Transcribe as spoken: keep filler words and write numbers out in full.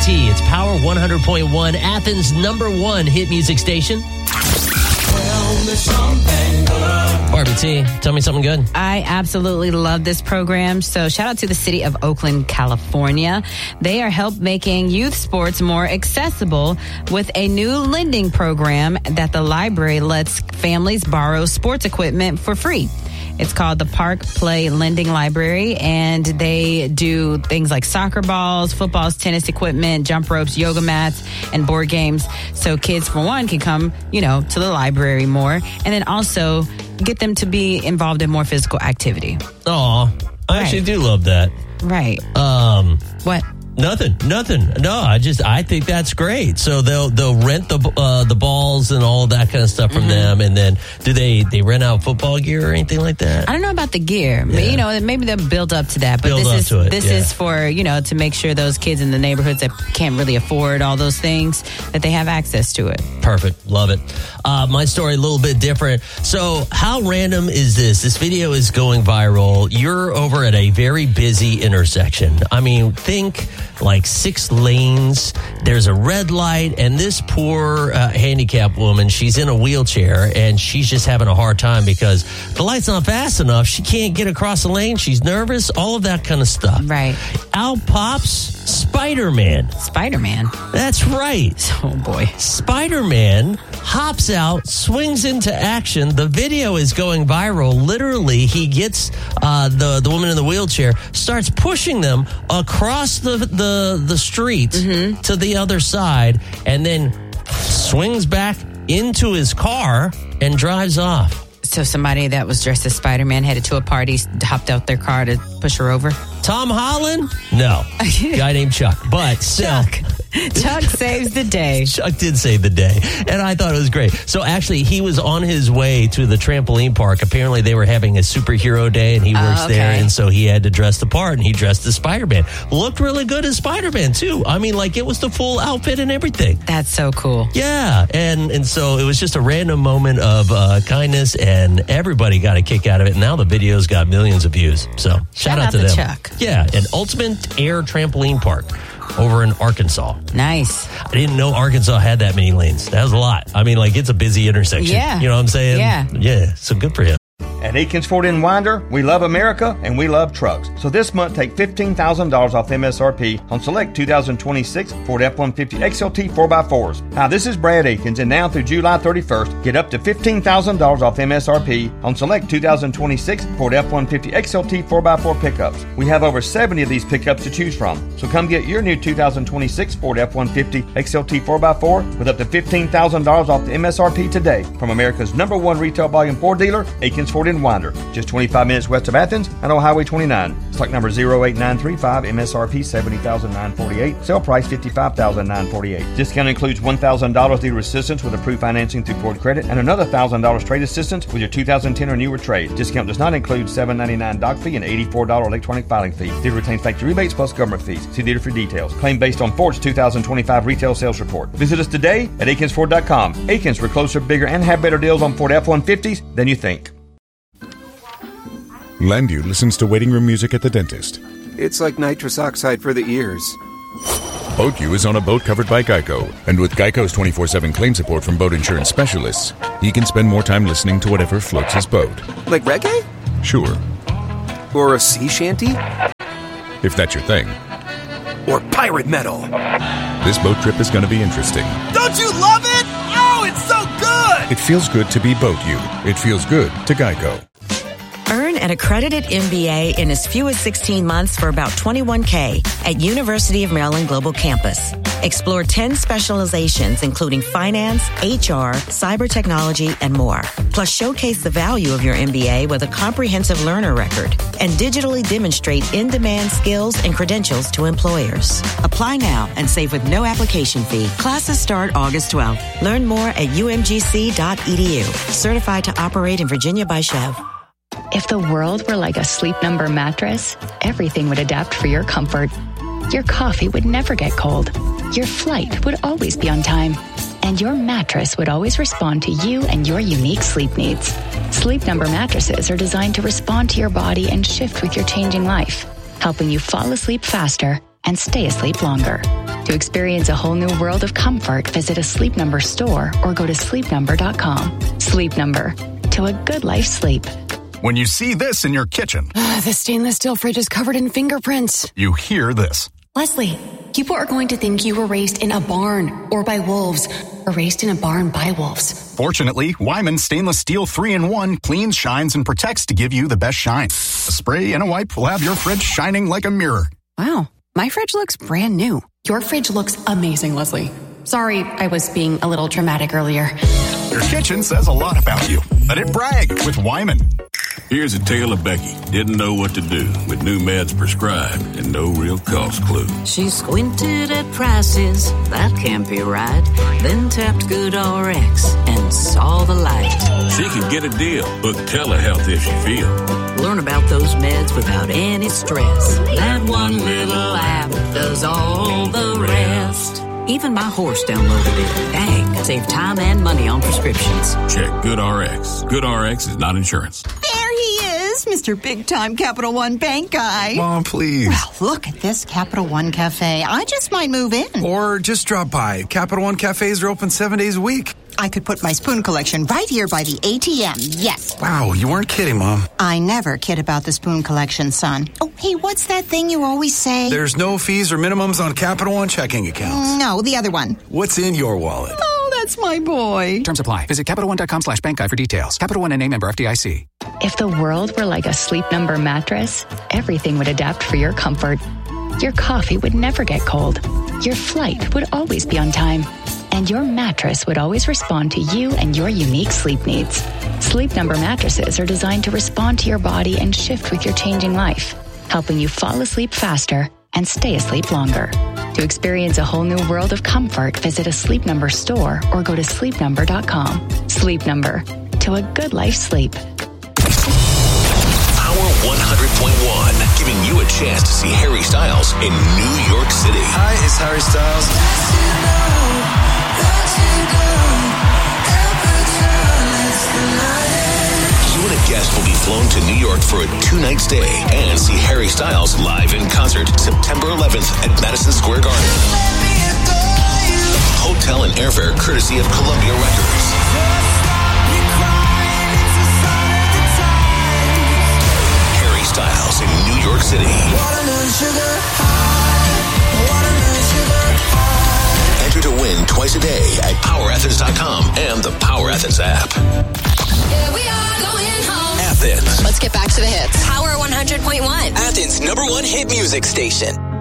T. It's Power one hundred point one, Athens' number one hit music station. Tell me something good. Barbie T, tell me something good. I absolutely love this program. So shout out to the city of Oakland, California. They are help making youth sports more accessible with a new lending program that the library lets families borrow sports equipment for free. It's called the Park Play Lending Library, and they do things like soccer balls, footballs, tennis equipment, jump ropes, yoga mats, and board games. So kids, for one, can come, you know, to the library more, and then also get them to be involved in more physical activity. Aw, I Right. actually do love that. Right. Um, What? Nothing, nothing. No, I just, I think that's great. So they'll, they'll rent the, uh, the balls and all that kind of stuff from mm-hmm. them. And then do they, they rent out football gear or anything like that? I don't know about the gear, Yeah. but you know, maybe they'll build up to that. But Build this up is, to it, this yeah. is for, you know, to make sure those kids in the neighborhoods that can't really afford all those things, that they have access to it. Perfect. Love it. Uh, my story a little bit different. So how random is this? This video is going viral. You're over at a very busy intersection. I mean, think like six lanes. There's a red light, and this poor uh, handicapped woman, she's in a wheelchair, and she's just having a hard time because the light's not fast enough. She can't get across the lane. She's nervous, all of that kind of stuff. Right. Out pops Spider-Man. Spider-Man? That's right. Oh, boy. Spider-Man hops out, swings into action. The video is going viral. Literally, he gets uh, the, the woman in the wheelchair, starts pushing them across the, the, the street mm-hmm. to the other side, and then swings back into his car and drives off. So somebody that was dressed as Spider-Man headed to a party, hopped out their car to push her over? Tom Holland? No. Guy named Chuck. But still. Chuck. Chuck saves the day. Chuck did save the day. And I thought it was great. So actually, he was on his way to the trampoline park. Apparently, they were having a superhero day, and he works oh, okay. there. And so he had to dress the part, and he dressed as Spider-Man. Looked really good as Spider-Man, too. I mean, like, it was the full outfit and everything. That's so cool. Yeah. And, and so it was just a random moment of uh, kindness, and everybody got a kick out of it. And now the video's got millions of views. So shout, shout out, out to to them. Chuck. Yeah. An Ultimate Air Trampoline Park over in Arkansas. Nice. I didn't know Arkansas had that many lanes. That was a lot. I mean, like, it's a busy intersection. Yeah. You know what I'm saying? Yeah. Yeah. So good for him. At Akins Ford in Winder, we love America and we love trucks. So this month, take fifteen thousand dollars off M S R P on select two thousand twenty-six Ford F one fifty X L T four by fours. Hi, this is Brad Akins, and now through July thirty-first, get up to fifteen thousand dollars off M S R P on select two thousand twenty-six Ford F one fifty X L T four by four pickups. We have over seventy of these pickups to choose from. So come get your new two thousand twenty-six Ford F one fifty X L T four by four with up to fifteen thousand dollars off the M S R P today from America's number one retail volume Ford dealer, Akins Ford in Winder. Just twenty-five minutes west of Athens and on Highway twenty-nine. Stock number zero eight nine three five, M S R P seventy thousand nine hundred forty-eight dollars, sale price fifty-five thousand nine hundred forty-eight dollars. Discount includes one thousand dollars dealer assistance with approved financing through Ford Credit and another one thousand dollars trade assistance with your two thousand ten or newer trade. Discount does not include seven dollars and ninety-nine cents doc fee and eighty-four dollars electronic filing fee. Dealer retains factory rebates plus government fees. See dealer for details. Claim based on Ford's two thousand twenty-five retail sales report. Visit us today at Akins Ford dot com. Akins, we're closer, bigger, and have better deals on Ford F one fifties than you think. Landu listens to waiting room music at the dentist. It's like nitrous oxide for the ears. BoatU is on a boat covered by Geico, and with Geico's twenty-four seven claim support from boat insurance specialists, he can spend more time listening to whatever floats his boat. Like reggae? Sure. Or a sea shanty? If that's your thing. Or pirate metal. This boat trip is going to be interesting. Don't you love it? Oh, it's so good! It feels good to be BoatU. It feels good to Geico. Earn an accredited M B A in as few as sixteen months for about twenty-one thousand dollars at University of Maryland Global Campus. Explore ten specializations, including finance, H R, cyber technology, and more. Plus, showcase the value of your M B A with a comprehensive learner record and digitally demonstrate in-demand skills and credentials to employers. Apply now and save with no application fee. Classes start August twelfth. Learn more at U M G C dot E D U. Certified to operate in Virginia by Chev. If the world were like a Sleep Number mattress, everything would adapt for your comfort. Your coffee would never get cold. Your flight would always be on time. And your mattress would always respond to you and your unique sleep needs. Sleep Number mattresses are designed to respond to your body and shift with your changing life, helping you fall asleep faster and stay asleep longer. To experience a whole new world of comfort, visit a Sleep Number store or go to sleep number dot com. Sleep Number, to a good life sleep. When you see this in your kitchen, Uh, the stainless steel fridge is covered in fingerprints. you hear this. Leslie, people are going to think you were raised in a barn or by wolves or raised in a barn by wolves. Fortunately, Wyman Stainless Steel three in one cleans, shines, and protects to give you the best shine. A spray and a wipe will have your fridge shining like a mirror. Wow, my fridge looks brand new. Your fridge looks amazing, Leslie. Sorry, I was being a little dramatic earlier. Your kitchen says a lot about you. Let it brag with Wyman. Here's a tale of Becky. Didn't know what to do with new meds prescribed and no real cost clue. She squinted at prices, that can't be right. Then tapped GoodRx and saw the light. She can get a deal. Book telehealth if she feel. Learn about those meds without any stress. That one little app does all the rest. Even my horse downloaded it. Dang, save time and money on prescriptions. Check GoodRx. GoodRx is not insurance. There he is, Mister Big Time Capital One Bank guy. Mom, please. Well, look at this Capital One Cafe. I just might move in. Or just drop by. Capital One Cafes are open seven days a week. I could put my spoon collection right here by the A T M, yes. Wow, you weren't kidding, Mom. I never kid about the spoon collection, son. Oh, hey, what's that thing you always say? There's no fees or minimums on Capital One checking accounts. No, the other one. What's in your wallet? Oh, that's my boy. Terms apply. Visit Capital One dot com slash bank guide for details. Capital One N A member F D I C. If the world were like a Sleep Number mattress, everything would adapt for your comfort. Your coffee would never get cold. Your flight would always be on time. And your mattress would always respond to you and your unique sleep needs. Sleep Number mattresses are designed to respond to your body and shift with your changing life, helping you fall asleep faster and stay asleep longer. To experience a whole new world of comfort, visit a Sleep Number store or go to sleep number dot com. Sleep Number, to a good life sleep. Power one hundred point one, giving you a chance to see Harry Styles in New York City. Hi, it's Harry Styles. You and a guest will be flown to New York for a two-night stay and see Harry Styles live in concert September eleventh at Madison Square Garden. Hotel and airfare courtesy of Columbia Records. Harry Styles in New York City. Enter to win twice a day at power athens dot com and the Power Athens app. Here we are going home. Athens. Let's get back to the hits. Power one hundred point one. Athens' number one hit music station.